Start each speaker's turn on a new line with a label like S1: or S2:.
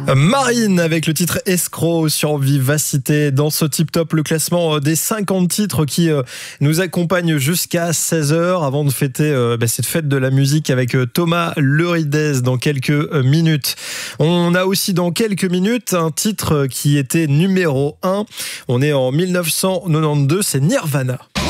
S1: Marine avec le titre Escroc sur Vivacité. Dans ce Tip Top, le classement des 50 titres qui nous accompagnent jusqu'à 16h avant de fêter cette fête de la musique avec Thomas Leurides dans quelques minutes. On a aussi dans quelques minutes un titre qui était numéro 1. On est en 1992, c'est Nirvana.